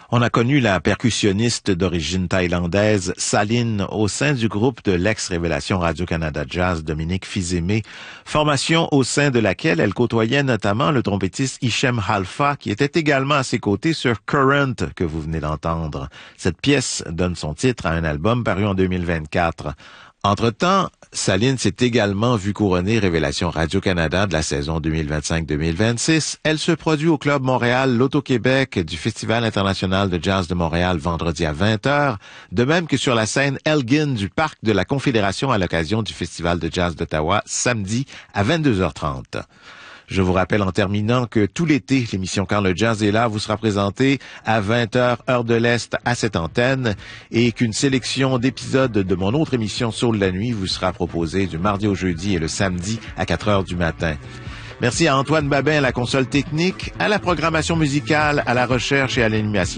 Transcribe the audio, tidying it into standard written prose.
On a connu la percussionniste d'origine thaïlandaise Saline au sein du groupe de l'ex-révélation Radio-Canada Jazz Dominique Fils-Aimé, formation au sein de laquelle elle côtoyait notamment le trompettiste Hichem Halfa qui était également à ses côtés sur Current que vous venez d'entendre. Cette pièce donne son titre à un album paru en 2024. Entre-temps, Saline s'est également vue couronner Révélation Radio-Canada de la saison 2025-2026. Elle se produit au Club Montréal, l'Auto-Québec du Festival international de jazz de Montréal vendredi à 20h, de même que sur la scène Elgin du Parc de la Confédération à l'occasion du Festival de jazz d'Ottawa samedi à 22h30. Je vous rappelle en terminant que tout l'été, l'émission Quand le jazz est là vous sera présentée à 20h, heure de l'Est, à cette antenne, et qu'une sélection d'épisodes de mon autre émission Soul la nuit vous sera proposée du mardi au jeudi et le samedi à 4h du matin. Merci à Antoine Babin à la console technique, à la programmation musicale, à la recherche et à l'animation.